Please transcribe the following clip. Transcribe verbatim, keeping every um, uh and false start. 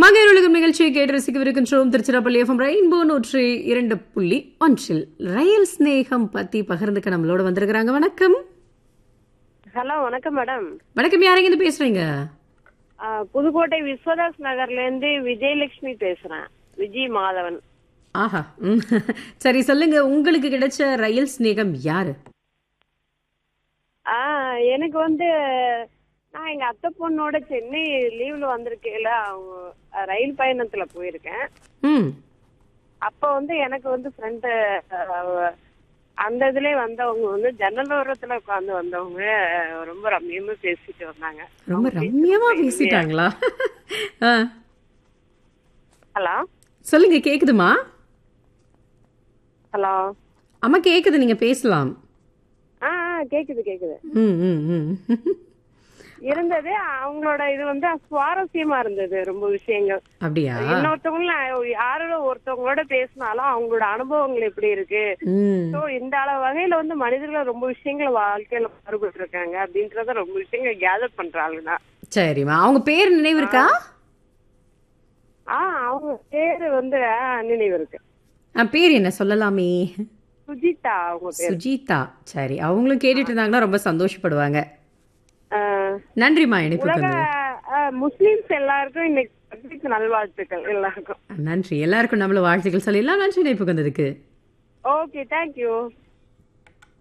மங்கையர் உலகம் நிகழ்ச்சியை கேட்டு ரசிக்கவிருக்கின்றோம். திருச்சிராப்பள்ளி எஃப்எம் ரெயின்போ நூற்றி இரண்டு புள்ளி ஒன்றில் ரயில் ஸ்நேகம் பத்தி பகிர்ந்துக்க நம்மளோட வந்திருக்கிறாங்க. வணக்கம். ஹலோ, வணக்கம் மேடம். வணக்கம். யாரைங்க இருந்து பேசுறீங்க? ஆ, புதுக்கோட்டை விஸ்வதாஸ் நகர்ல இருந்து விஜயலட்சுமி பேசுறேன். விஜய் மாதவன். ஆஹா, ம். சரி, சொல்லுங்க, உங்களுக்கு கிடைச்ச ரயில் ஸ்நேகம் யாரு? ஆ, எனக்கு வந்து நான் எங்க அத்தை பொண்ணோட சென்னை லீவ்ல வந்திருக்கேல, அவங்க ரயில் பயணத்துல போயிருக்கேன். ம். அப்ப வந்து எனக்கு வந்து ஃப்ரெண்ட் அந்த இதுல வந்தவங்க வந்து ஜன்னல் ஓரத்துல உட்காந்து வந்தவங்க ரொம்ப ரம்மியமா பேசிட்டு வந்தாங்க. ரொம்ப ரம்மியமா பேசிட்டாங்களா? ஆ. ஹலோ, சொல்லுங்க, கேக்குதுமா? ஹலோ. அம்மா கேக்குது, நீங்க பேசலாம். ஆ ஆ, கேக்குது கேக்குது. ம் ம் ம். இருந்தது. அவங்களோட இது வந்து சுவாரஸ்யமா இருந்தது ரொம்ப விஷயங்கள். அப்படியா? இன்னொருத்தவங்க யாரோட ஒருத்தவங்களோட பேசினாலும் அவங்களோட அனுபவங்கள் எப்படி இருக்கு, ம். சோ இந்த அளவு வகையில வந்து மனிதர்கள் ரொம்ப விஷயங்கள் வாழ்க்கையில மாறுபட்டு இருக்காங்க அப்படின்றத ரொம்ப விஷயங்கள் கேதர் பண்றாங்கன்னா. சரிம்மா, அவங்க பேர் நினைவு இருக்கா? ஆ, அவங்க பேரு வந்து ஆ, நினைவு இருக்கு. ஆ, பேர் என்ன சொல்லலாமே? சுஜிதா அவங்க பேரு. சுஜிதா. சரி, அவங்களும் கேட்டுட்டு இருந்தாங்கன்னா ரொம்ப சந்தோஷப்படுவாங்க. ஆ, நன்றிம்மா, இணைப்புக்கு உலக வந்தது. ஆ, முஸ்லிம்ஸ் எல்லாருக்கும் இன்னைக்கு பக்ரீத் நல்வாழ்த்துக்கள் எல்லாருக்கும். நன்றி. எல்லாருக்கும் நம்மள வாழ்த்துக்கள் சொல்லிடலாம். நன்றி இணைப்புக்கு வந்ததுக்கு. Okay, thank you.